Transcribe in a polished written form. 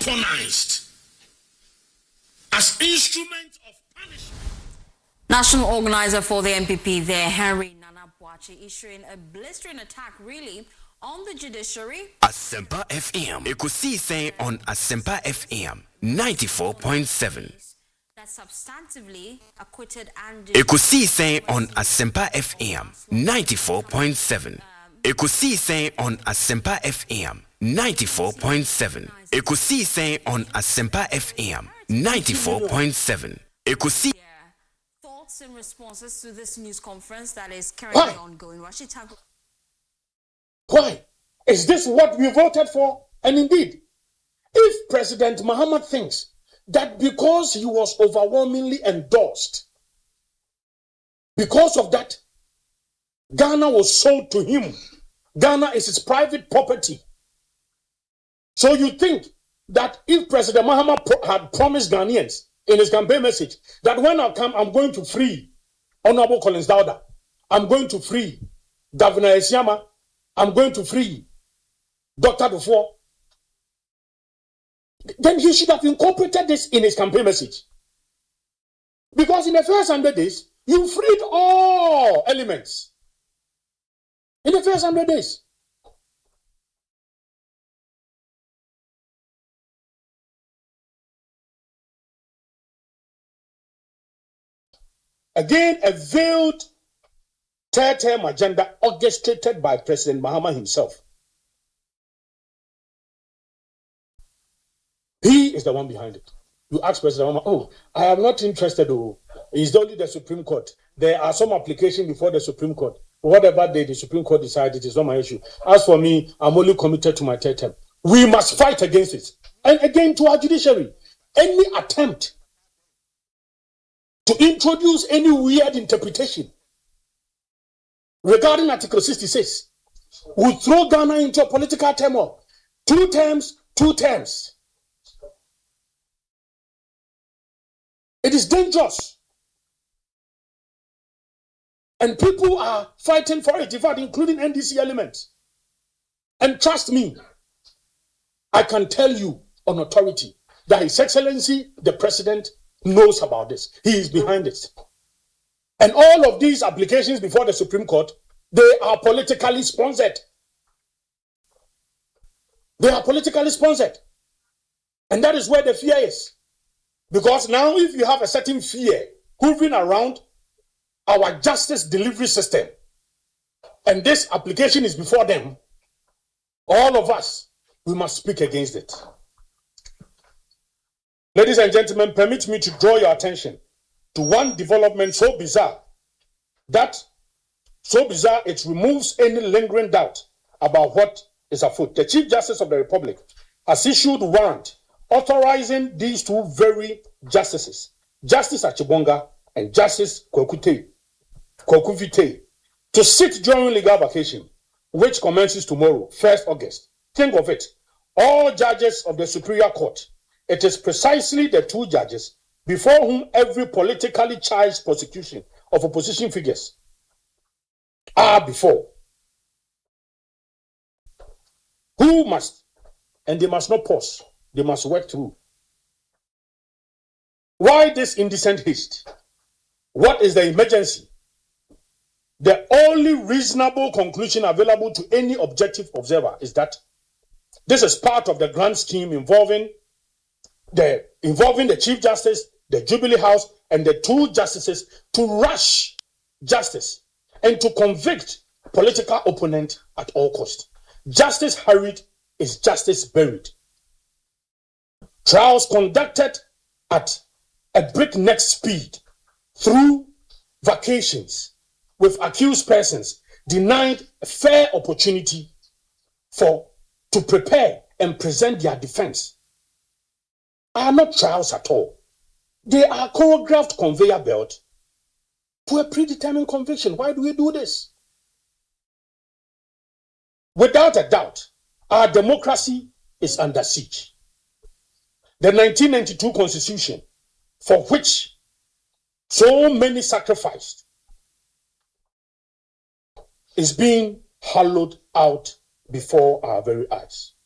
weaponized as instruments of punishment. National organizer for the MPP there, Henry Nana Boakye, issuing a blistering attack really on the judiciary. Asempa FM. Ekusi saying on Asempa FM 94.7. That substantively acquitted and Ekusi saying on Asempa FM 94.7. Ekusi saying on Asempa FM 94.7. Ekusi saying on Asempa FM 94.7. Ekusi. Thoughts and responses to this news conference that is currently ongoing. Rashid Tago. Why? Is this what we voted for? And indeed, if President Mahama thinks that because he was overwhelmingly endorsed, because of that, Ghana was sold to him. Ghana is his private property. So you think that if President Mahama had promised Ghanaians in his campaign message that when I come, I'm going to free Honorable Collins Dauda, I'm going to free Governor Esiama, I'm going to free Dr. Dufour, then he should have incorporated this in his campaign message. Because in the first 100 days, you freed all elements. In the first 100 days. Again, a veiled third-term agenda orchestrated by President Mahama himself. He is the one behind it. You ask President Mahama, oh, I am not interested. Oh, it's only the Supreme Court. There are some applications before the Supreme Court. Whatever day the Supreme Court decides, it is not my issue. As for me, I'm only committed to my third term. We must fight against it. And again, to our judiciary, any attempt to introduce any weird interpretation regarding Article 66 will throw Ghana into a political turmoil. 2 terms, 2 terms. It is dangerous. And people are fighting for it, in fact, including NDC elements. And trust me, I can tell you on authority that His Excellency, the President, knows about this. He is behind it. And all of these applications before the Supreme Court, they are politically sponsored. They are politically sponsored. And that is where the fear is. Because now if you have a certain fear hovering around our justice delivery system, and this application is before them, all of us, we must speak against it. Ladies and gentlemen, permit me to draw your attention to one development so bizarre it removes any lingering doubt about what is afoot. The Chief Justice of the Republic has issued warrant authorizing these 2 very justices, Justice Achibonga and Justice Kokuvite, to sit during legal vacation, which commences tomorrow, 1st August. Think of it. All judges of the Superior Court, it is precisely the 2 judges before whom every politically charged prosecution of opposition figures are before. Who must, and they must not pause, they must work through. Why this indecent haste? What is the emergency? The only reasonable conclusion available to any objective observer is that this is part of the grand scheme involving the Chief Justice, the Jubilee House, and the 2 justices to rush justice and to convict political opponent at all cost. Justice hurried is justice buried. Trials conducted at a breakneck speed through vacations with accused persons denied a fair opportunity to prepare and present their defense are not trials at all. They are choreographed conveyor belt to a predetermined conviction. Why do we do this? Without a doubt, our democracy is under siege. The 1992 Constitution, for which so many sacrificed, is being hollowed out before our very eyes.